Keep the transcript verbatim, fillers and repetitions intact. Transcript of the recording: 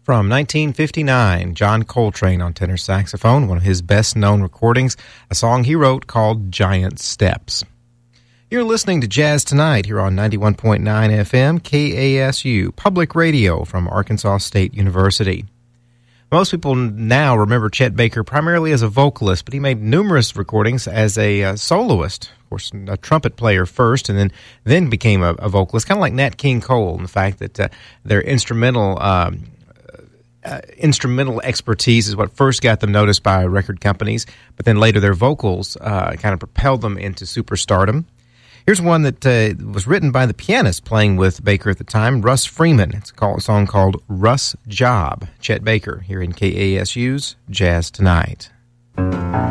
From nineteen fifty-nine, John Coltrane on tenor saxophone, one of his best-known recordings, a song he wrote called Giant Steps. You're listening to Jazz Tonight here on ninety-one point nine F M, K A S U, public radio from Arkansas State University. Most people now remember Chet Baker primarily as a vocalist, but he made numerous recordings as a uh, soloist. Of course, a trumpet player first, and then then became a, a vocalist, kind of like Nat King Cole, in the fact that uh, their instrumental um, uh, instrumental expertise is what first got them noticed by record companies, but then later their vocals uh, kind of propelled them into superstardom. Here's one that uh, was written by the pianist playing with Baker at the time, Russ Freeman. It's a song called Russ Job. Chet Baker here in K A S U's Jazz Tonight.